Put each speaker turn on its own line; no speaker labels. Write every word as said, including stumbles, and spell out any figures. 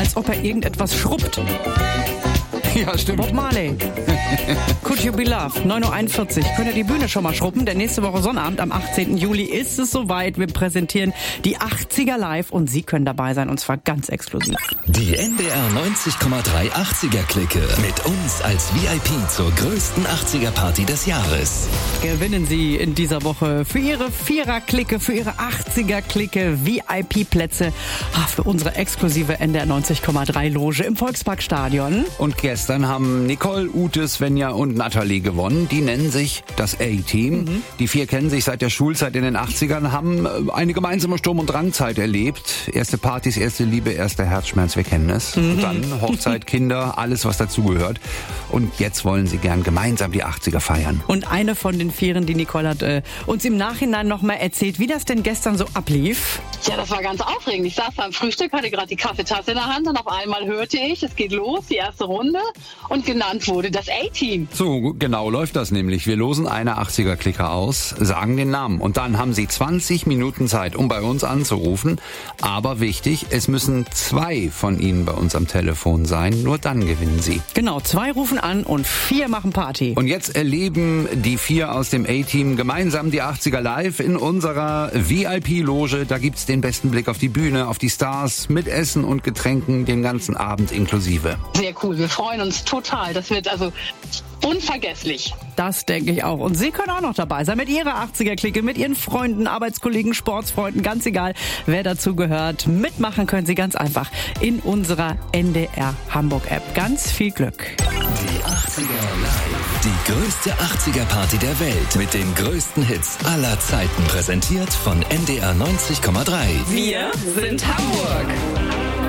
als ob er irgendetwas schrubbt.
Ja, stimmt.
Bob Marley. Could You Be Loved, neun Uhr einundvierzig. Könnt ihr die Bühne schon mal schrubben? Denn nächste Woche Sonnabend am achtzehnten Juli ist es soweit. Wir präsentieren die achtziger live und Sie können dabei sein, und zwar ganz exklusiv.
Die N D R neunzig Komma drei achtziger-Clique mit uns als V I P zur größten achtziger-Party des Jahres.
Gewinnen Sie in dieser Woche für Ihre Vierer-Clique, für Ihre achtziger-Clique V I P-Plätze für unsere exklusive N D R neunzig Komma drei Loge im Volksparkstadion.
Und gestern haben Nicole, Ute, Svenja und Nathalie gewonnen. Die nennen sich das A-Team. Mhm. Die vier kennen sich seit der Schulzeit in den achtzigern, haben eine gemeinsame Sturm- und Drangzeit erlebt. Erste Partys, erste Liebe, erster Herzschmerz, wir kennen es. Mhm. Und dann Hochzeit, Kinder, alles was dazugehört. Und jetzt wollen sie gern gemeinsam die achtziger feiern.
Und eine von den Vieren, die Nicole hat äh, uns im Nachhinein noch mal erzählt, wie das denn gestern so ablief.
Ja, das war ganz aufregend. Ich saß beim Frühstück, hatte gerade die Kaffeetasse in der Hand und auf einmal hörte ich, es geht los, die erste Runde, und genannt wurde das A-Team.
So genau läuft das nämlich. Wir losen eine achtziger-Clique aus, sagen den Namen und dann haben Sie zwanzig Minuten Zeit, um bei uns anzurufen. Aber wichtig, es müssen zwei von Ihnen bei uns am Telefon sein, nur dann gewinnen Sie.
Genau, zwei rufen an und vier machen Party.
Und jetzt erleben die vier aus dem A-Team gemeinsam die achtziger live in unserer V I P-Loge. Da gibt's den besten Blick auf die Bühne, auf die Stars, mit Essen und Getränken den ganzen Abend inklusive.
Sehr cool, wir freuen uns total. Das wird also unvergesslich.
Das denke ich auch. Und Sie können auch noch dabei sein mit Ihrer achtziger-Clique, mit Ihren Freunden, Arbeitskollegen, Sportsfreunden, ganz egal, wer dazu gehört. Mitmachen können Sie ganz einfach in unserer N D R Hamburg-App. Ganz viel Glück.
Die achtziger live. Die größte achtziger-Party der Welt mit den größten Hits aller Zeiten. Präsentiert von N D R neunzig Komma drei.
Wir sind Hamburg.